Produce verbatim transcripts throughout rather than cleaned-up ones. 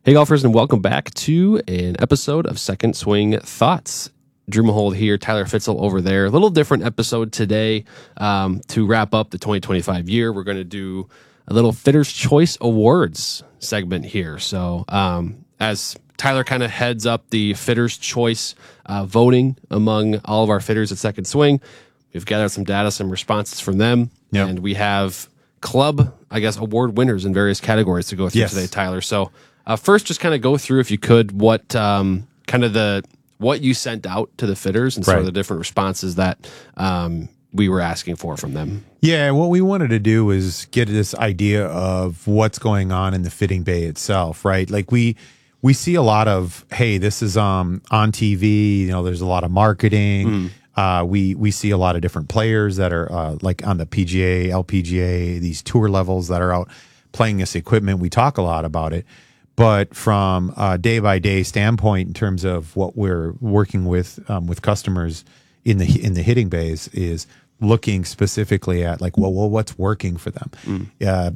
Hey golfers, and welcome back to an episode of Second Swing Thoughts. Drew Mahowald here, Tyler Fitzel over there. A little different episode today. Um, to wrap up the twenty twenty-five year, we're going to do a little Fitters' Choice Awards segment here. So um, as Tyler kind of heads up the Fitters' Choice uh, voting among all of our fitters at Second Swing, we've gathered some data, some responses from them, yep. and we have club, I guess, award winners in various categories to go through yes. today, Tyler. So Uh, first, just kind of go through, if you could, what um, kind of the what you sent out to the fitters and sort right. of the different responses that um, we were asking for from them. Yeah, what we wanted to do is get this idea of what's going on in the fitting bay itself, right? Like we we see a lot of, hey, this is um on T V. You know, there's a lot of marketing. Mm. Uh, we we see a lot of different players that are uh, like on the P G A, L P G A, these tour levels that are out playing this equipment. We talk a lot about it. But from a day by day standpoint, in terms of what we're working with um, with customers in the in the hitting bays, is looking specifically at like, well, well what's working for them. Mm. Uh,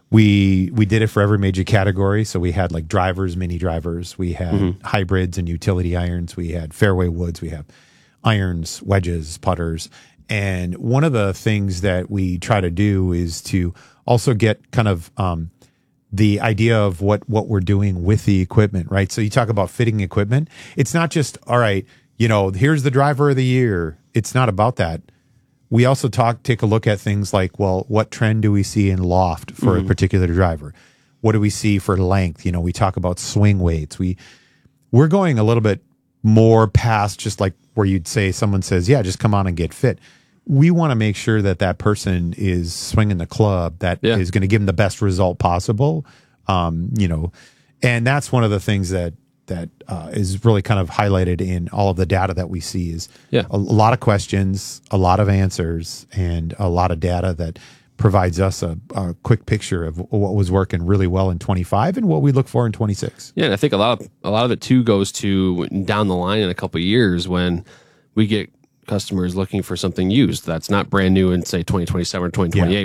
we we did it for every major category. So we had like drivers, mini drivers, we had mm-hmm. hybrids and utility irons, we had fairway woods, we have irons, wedges, putters, and one of the things that we try to do is to also get kind of um, the idea of what, what we're doing with the equipment, right? So you talk about fitting equipment. It's not just, all right, you know, here's the driver of the year. It's not about that. We also talk, take a look at things like, well, what trend do we see in loft for mm-hmm. a particular driver? What do we see for length? You know, we talk about swing weights. We, we're going a little bit more past just like where you'd say someone says, yeah, just come on and get fit. We want to make sure that that person is swinging the club that yeah. is going to give them the best result possible. Um, you know, and that's one of the things that, that uh, is really kind of highlighted in all of the data that we see is yeah. a, a lot of questions, a lot of answers, and a lot of data that provides us a, a quick picture of what was working really well in twenty-five and what we look for in twenty-six. Yeah, and I think a lot of, a lot of it too goes to down the line in a couple of years when we get customers looking for something used that's not brand new in say twenty twenty-seven or twenty twenty-eight. Yeah.